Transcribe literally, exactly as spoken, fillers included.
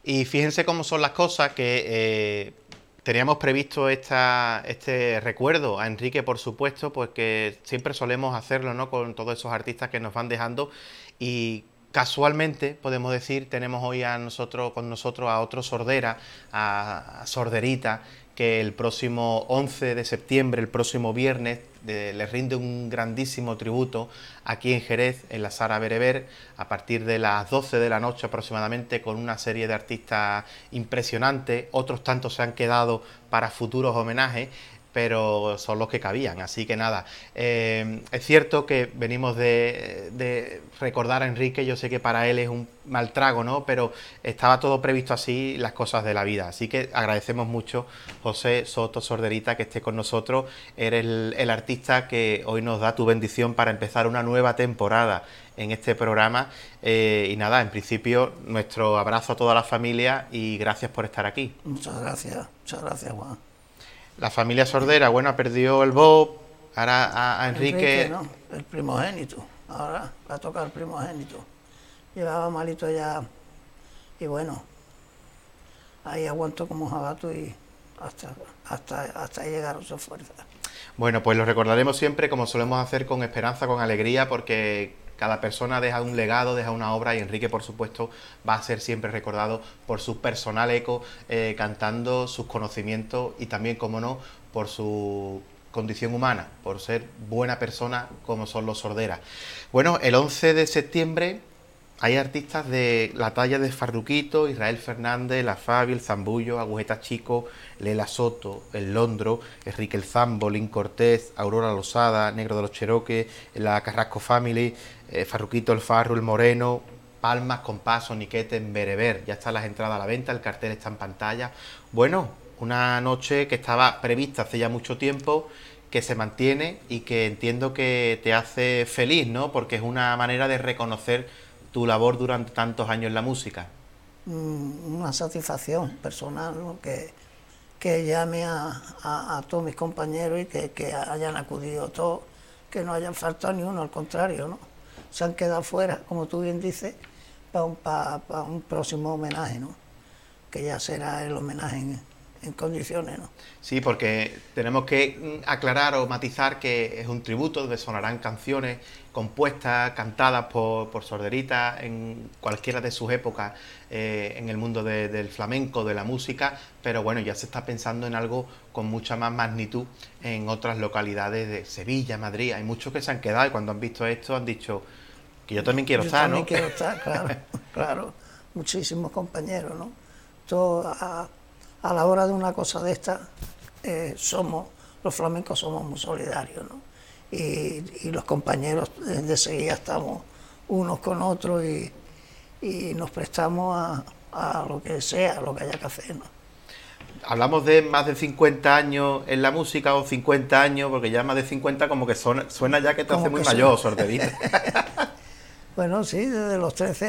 Y fíjense cómo son las cosas, que eh, teníamos previsto esta, este recuerdo a Enrique, por supuesto, pues que siempre solemos hacerlo, ¿no?, con todos esos artistas que nos van dejando, y casualmente, podemos decir, tenemos hoy a nosotros, con nosotros a otro sordera, a, a Sorderita, que el próximo once de septiembre, el próximo viernes, de, le rinde un grandísimo tributo aquí en Jerez, en la Sala Bereber, a partir de las doce de la noche aproximadamente, con una serie de artistas impresionantes. Otros tantos se han quedado para futuros homenajes, pero son los que cabían, así que nada, eh, es cierto que venimos de, de recordar a Enrique, yo sé que para él es un mal trago, ¿no?, pero estaba todo previsto así, las cosas de la vida, así que agradecemos mucho, José Soto Sorderita, que esté con nosotros. Eres el, el artista que hoy nos da tu bendición para empezar una nueva temporada en este programa, eh, y nada, en principio nuestro abrazo a toda la familia y gracias por estar aquí. Muchas gracias, muchas gracias, Juan. La familia Sordera, bueno, perdió el Bob, ahora a, a Enrique... Enrique, ¿no? El primogénito, ahora va a tocar el primogénito. Llevaba malito ya, y bueno, ahí aguantó como jabato y hasta, hasta, hasta ahí llegaron sus fuerzas. Bueno, pues lo recordaremos siempre, como solemos hacer, con esperanza, con alegría, porque cada persona deja un legado, deja una obra, y Enrique, por supuesto, va a ser siempre recordado por su personal eco, eh, cantando sus conocimientos y también, como no, por su condición humana, por ser buena persona como son los Sorderas. Bueno, el once de septiembre hay artistas de la talla de Farruquito, Israel Fernández, La Fabi, El Zambullo, Agujeta Chico, Lela Soto, El Londro, Enrique El Zambo, Lin Cortés, Aurora Losada, Negro de los Cheroques, la Carrasco Family, eh, Farruquito, El Farru, El Moreno, Palmas, Compás, Soniquete, en Bereber. Ya están las entradas a la venta, el cartel está en pantalla. Bueno, una noche que estaba prevista hace ya mucho tiempo, que se mantiene y que entiendo que te hace feliz, ¿no?, porque es una manera de reconocer tu labor durante tantos años en la música. Una satisfacción personal, ¿no?, que, que llame a, a, a todos mis compañeros y que, que hayan acudido todos, que no hayan faltado ni uno, al contrario, ¿no? Se han quedado fuera, como tú bien dices, para un, para, para un próximo homenaje, ¿no?, que ya será el homenaje en, en condiciones, ¿no? Sí, porque tenemos que aclarar o matizar que es un tributo donde sonarán canciones compuestas, cantadas por, por Sorderita en cualquiera de sus épocas, eh, en el mundo de, del flamenco, de la música, pero bueno, ya se está pensando en algo con mucha más magnitud en otras localidades de Sevilla, Madrid. Hay muchos que se han quedado y cuando han visto esto han dicho que yo también quiero yo estar, también ¿no? quiero estar, claro, claro, muchísimos compañeros, ¿no? Todo a, a la hora de una cosa de esta, eh, somos, los flamencos somos muy solidarios, ¿no? Y, y los compañeros de seguida estamos unos con otros y, y nos prestamos a, a lo que sea, a lo que haya que hacer, ¿no? Hablamos de más de cincuenta años en la música, o cincuenta años, porque ya más de cincuenta como que suena, suena ya que te hace muy mayor, Sorderita. Bueno, sí, desde los trece